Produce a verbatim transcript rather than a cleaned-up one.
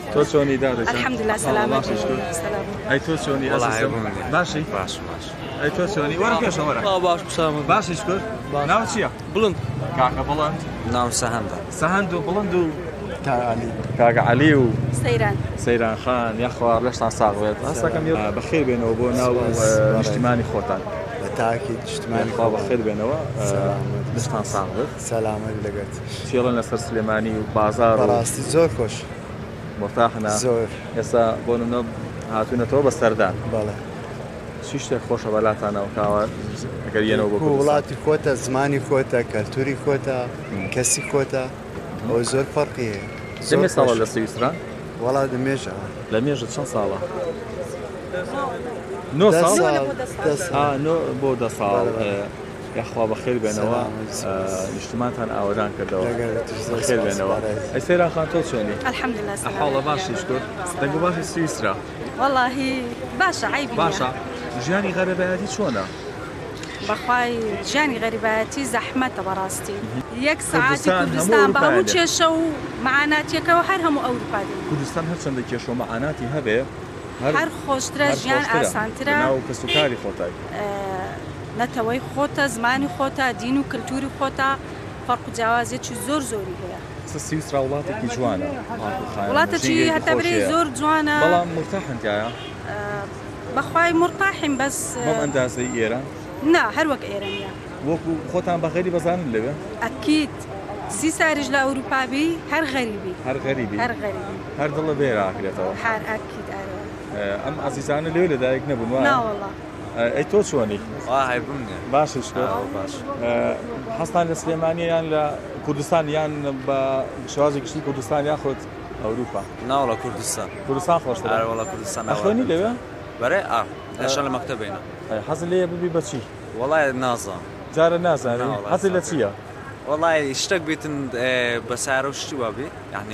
تۆ چۆنی دادەچێت؟ الحەمدولillah سەلامەت سەلام. ئەی تۆ چۆنی ئەزیزم؟ باشی؟ باش باش. ئەی تۆ چۆنی؟ وەرە پێشەوە وەرە. باش بسامە. باشی شکر. ناو چییە؟ بڵند. کاکە بڵند. ناو سەهەندە. سەهەند و بڵند و علی کاکە عەلی و سەیران. سەیران خان یاخوا لەشتان ساغ بێت. هەستەکەم بەخێر بێنەوە بۆ ناو نیشتیمانی خۆتان. بەتاکید نیشتیمانی خوا بەخێر بێنەوە لەشتان ساغ بێت. سەلامەت لەگەڵت. چێڵن لەسەر سلێمانی و بازار و بەڕاستی زۆر خۆش. مرتاحنا. زۆر. ئێستا بۆ نمونە هاتوونەتەوە بە سەردان. بەڵێ. چی شتێک خۆشە بەلاتانەوە کاوە ئەگەر یەنەوە بۆ کوردستان؟ وڵاتی خۆتە، زمانی خۆتە، کەلتوری خۆتە، کەسی خۆتە، ئەوە زۆر فەرقی هەیە. دەمێ ساڵە لە سویسرا؟ وەڵا دەمێژە. لە مێژت چەند ساڵە؟ نۆ ساڵ؟ ئا نۆ بۆ دە ساڵ. یاخوا بەخێر بێنەوە نیشتیمانتان ئاوەدان کردەوە. بەخێر بێنەوە. ئەی سەیران خان تۆ چۆنی؟ الحەمدولillah سەلام. ئەحواڵە باشی شکر. دەنگ باشی سویسرا؟ وەڵاهی باشە عیبی نییە. باشە. ژیانی غەرەبەیەتی چۆنە؟ بەخوای ژیانی غەریبەتی زەحمەتە بەڕاستی. یەک سەعاتی کوردستان بە هەموو کێشە و مەعاناتیەکەوە هەر هەموو ئەوروپا دێن. کوردستان هەرچەندە کێشە و مەعاناتی هەبێ هەر خۆشترە، ژیان ئاسانترە. ناو کەسوکاری خۆتای. نەتەوەی خۆتە، زمانی خۆتە، دین و کللتوری خۆتە، فەرق و جیاوازێکی زۆر زۆری هەیە. سویسرا وڵاتێکی جوانە. وڵاتێکی هەتا برێ زۆر جوانە. بەڵام مرتاحن تایە؟ بەخوای مرتاحیم بەس بەم ئەندازەی ئێرە؟ نا هەر وەک ئێرە نییە. وەکو خۆتان بە غەریب بەزانن لەوێ؟ ئەکید سی ساریش لە ئەوروپابی هەر غەریبی. هەر غەریبی؟ هەر غەریبی. هەر دڵە بێرە ئاکرێتەوە؟ هەر ئەکید ئەرە. ئەم عەزیزانە لێو لەدایک نەبوون وایە؟ نا وەڵا. ئەی تۆ چۆنی؟ وای بمنێ. باشی شکر. باش. هەستان لە سلێمانی یان لە کوردستان یان بە شێوازی گشتی کوردستان یاخود ئەوروپا؟ ناوڵە کوردستان. کوردستان خۆشترە؟ ئەرە وەڵا کوردستان. ئەخوێنی لەوێ؟ بەرێ ئا لەشان لە مەکتەبێنە. حەزت لێیە ببی بەچی؟ وەڵای نازانم. جارە نازانی؟ حەزت لە چییە؟ وەڵای شتێک بیتن بە سارە و شتی وابێ یعنی